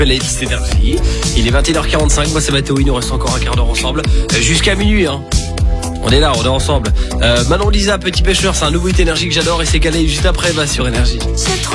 playlist Énergie. Il est 21h45, moi c'est Mathéo, il nous reste encore un quart d'heure ensemble. Jusqu'à minuit, hein. On est là, on est ensemble. Manon Lisa, Petit Pêcheur, c'est un nouveau hit Énergie que j'adore et c'est calé juste après, sur Énergie.